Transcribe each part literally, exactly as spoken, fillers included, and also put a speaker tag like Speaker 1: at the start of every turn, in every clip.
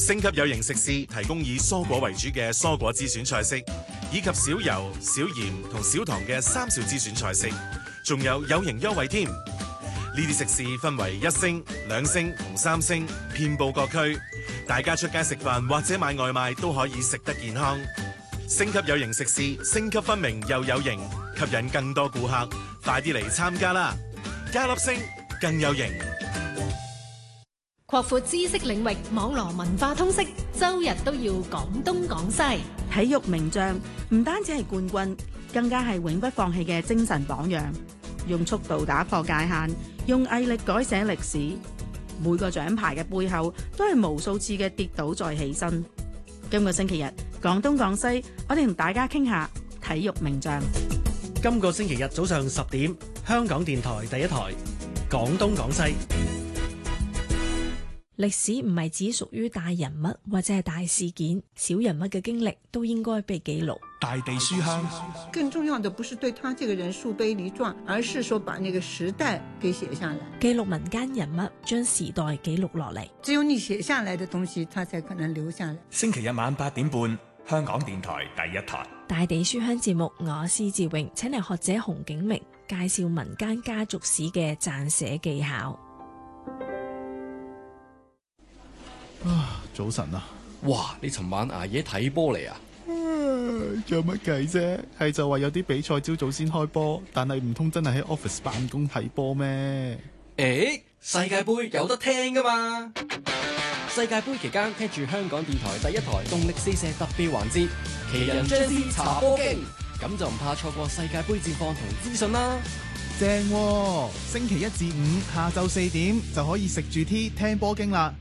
Speaker 1: 星級有營食肆提供以蔬果為主嘅蔬果之選菜式，以及少油、少鹽同少糖嘅三少之選菜式，仲有有營優惠添。呢啲食肆分為一星、兩星同三星，遍佈各區。大家出街食飯或者買外賣都可以食得健康。星級有營食肆，星級分明又有型，吸引更多顧客。快啲嚟參加啦！加粒星更有型。
Speaker 2: 擴闊知識領域，網羅文化通識，周日都要講東講西。
Speaker 3: 體育名將唔單止係冠軍，更加係永不放棄嘅精神榜樣。用速度打破界限，用毅力改寫歷史。每個獎牌嘅背後，都係無數次嘅跌倒再起身。今個星期日，講東講西，我哋同大家傾下體育名將。
Speaker 4: 今個星期日早上十點，香港電台第一台，講東講西。
Speaker 5: 歷史唔係只屬於大人物或者係大事件，小人物嘅經歷都應該被記錄。
Speaker 6: 大地書香，
Speaker 7: 更重要的不是對他這個人樹碑立傳，而是說把那個時代給寫下來，
Speaker 5: 記錄民間人物，將時代記錄落嚟。
Speaker 7: 只有你寫下來的東西，它才可能留下來。
Speaker 6: 星期日晚八點半，香港電台第一台
Speaker 5: 大地書香節目，我施志榮請嚟學者洪景明介紹民間家族史嘅撰寫技巧。
Speaker 8: 啊，早晨啊！
Speaker 9: 哇，你尋晚捱夜睇波嚟啊？
Speaker 8: 有乜計啫？係就話有啲比賽朝早先開波，但係唔通真係喺 office 辦公睇波咩？
Speaker 9: 誒，世界盃有得聽噶嘛？世界盃期間聽住香港電台第一台動力四射特別環節，奇人張師查波經，咁就唔怕錯過世界盃戰況同資訊啦。
Speaker 8: 正喎，星期一至五下晝四點就可以食住 tea 聽波經啦。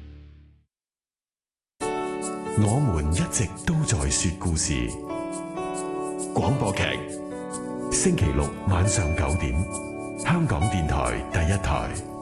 Speaker 10: 我們一直都在說故事。廣播劇，星期六晚上九點，香港電台第一台。